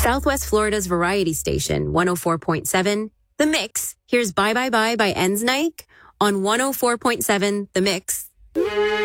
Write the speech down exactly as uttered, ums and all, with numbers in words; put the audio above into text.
Southwest Florida's variety station, one oh four point seven, The Mix. Here's Bye Bye Bye by Ensnike on one oh four point seven, The Mix.